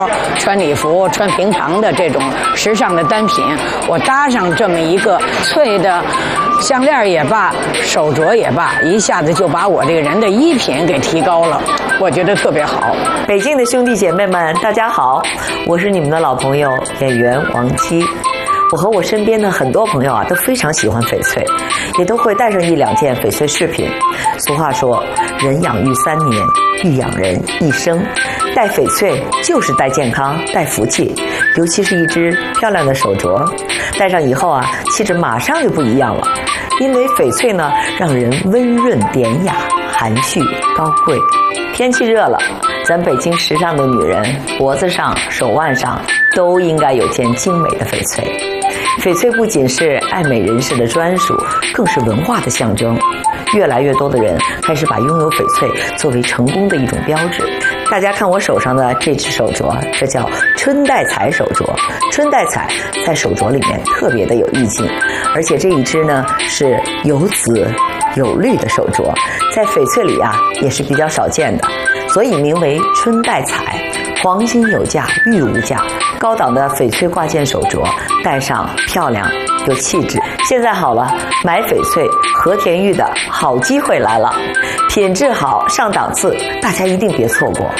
穿礼服、穿平常的这种时尚的单品，我搭上这么一个翠的项链也罢，手镯也罢，一下子就把我这个人的衣品给提高了，我觉得特别好。 北京的兄弟姐妹们，大家好，我是你们的老朋友演员王姬。我和我身边的很多朋友都非常喜欢翡翠，也都会带上1、2件翡翠饰品。俗话说，人养育3年，育养人一生。戴翡翠就是带健康、带福气，尤其是一只漂亮的手镯，戴上以后气质马上就不一样了。因为翡翠呢，让人温润典雅、含蓄高贵。天气热了，咱北京时尚的女人脖子上、手腕上都应该有件精美的翡翠。翡翠不仅是爱美人士的专属，更是文化的象征。越来越多的人开始把拥有翡翠作为成功的一种标志。大家看我手上的这只手镯，这叫春带彩手镯。春带彩在手镯里面特别的有意境，而且这一只呢是有紫有绿的手镯，在翡翠里也是比较少见的，所以名为春带彩。黄金有价，玉无价。高档的翡翠挂件手镯，戴上漂亮有气质。现在好了，买翡翠和田玉的好机会来了，品质好上档次，大家一定别错过。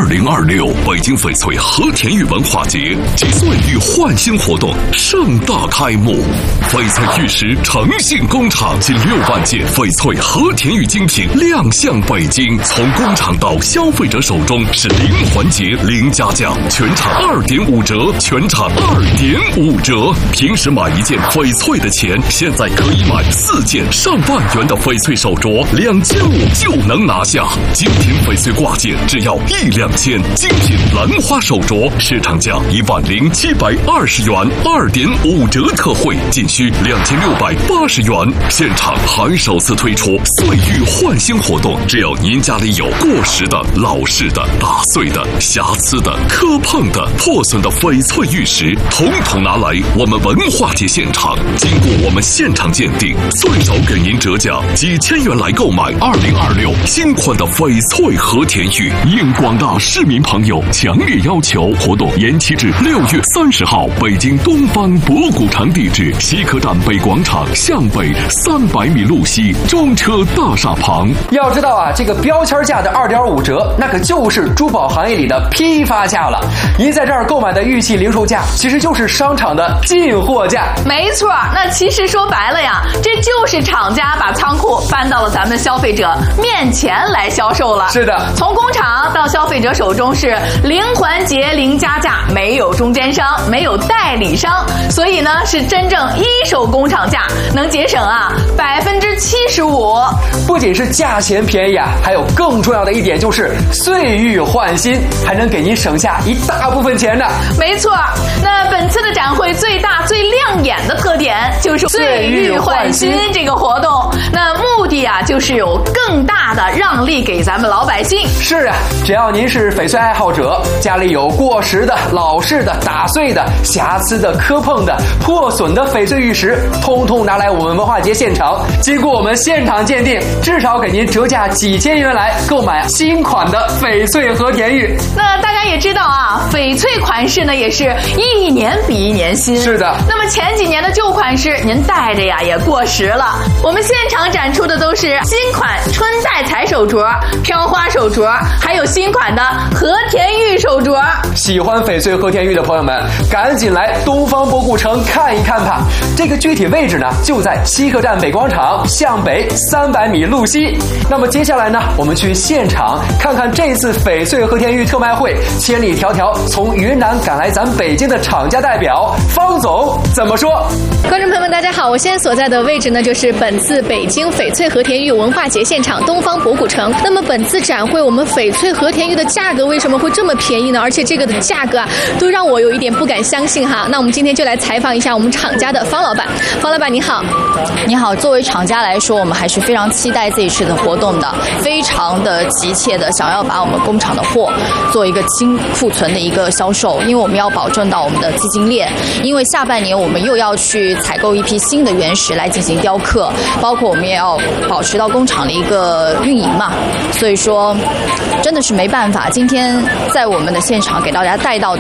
2026北京翡翠和田玉文化节及岁玉焕新活动盛大开幕，翡翠玉石诚信工厂近6万件翡翠和田玉精品亮相北京，从工厂到消费者手中是零环节零加价，全场2.5折，全场2.5折。平时买1件翡翠的钱，现在可以买4件上万元的翡翠手镯，2500就能拿下。精品翡翠挂件只要1、2千，精品兰花手镯市场价10720元，2.5折特惠，仅需2680元。现场还首次推出岁玉焕新活动，只要您家里有过时的、老式的、打碎的、瑕疵的、磕碰的、破损的翡翠玉石，统统拿来我们文化节现场，经过我们现场鉴定，最少给您折价几千元来购买2026新款的翡翠和田玉。应广大市民朋友强烈要求，活动延期至6月30号，北京东方博古城，地址西客站北广场向北300米路西中车大厦旁。 要知道这个标签价的2.5折，那可就是珠宝行业里的批发价了。您在这儿购买的玉器零售价，其实就是商场的进货价。 没错，那其实说白了这就是厂家把仓库搬到了咱们消费者面前来销售了。 是的， 从工厂到消费者手中是零环节零加价，没有中间商，没有代理商，所以呢是真正一手工厂价，能节省75%。 不仅是价钱便宜还有更重要的一点就是岁玉焕新，还能给您省下一大部分钱呢。 没错，那本次的展会最大最亮眼的特点就是岁玉焕新这个活动，那目的就是有更大的让利给咱们老百姓。 是只要您是翡翠爱好者，家里有过时的、老式的、打碎的、瑕疵的、磕碰的、破损的翡翠玉石，通通拿来我们文化节现场，经过我们现场鉴定，至少给您折价几千元来购买新款的翡翠和田玉。 那大家也知道翡翠款式呢也是一年比一年新。 是的。 那么前几年的旧款式您戴着也过时了，我们现场展出的都是新款春带彩手镯、飘花手镯，还有新款的和田玉手镯。 喜欢翡翠和田玉的朋友们，赶紧来东方博古城看一看吧。这个具体位置呢，就在西客站北广场向北300米路西。那么接下来呢，我们去现场看看这次翡翠和田玉特卖会千里迢迢从云南赶来咱北京的厂家代表方总怎么说。 观众朋友们大家好，我现在所在的位置呢就是本次北京翡翠和田玉文化节现场东方博古城。那么本次展会我们翡翠和田玉的价格为什么会这么便宜呢？而且这个的价格都让我有一点不敢相信哈。那我们今天就来采访一下我们厂家的方老板。方老板你好。 你好，作为厂家来说，我们还是非常期待这一次的活动的，非常的急切的想要把我们工厂的货做一个清库存的一个销售，因为我们要保证到我们的资金链，因为下半年我们又要去采购一批新的原石来进行雕刻，包括我们也要保持到工厂的一个运营嘛，所以说真的是没办法，今天在我们的现场给大家带到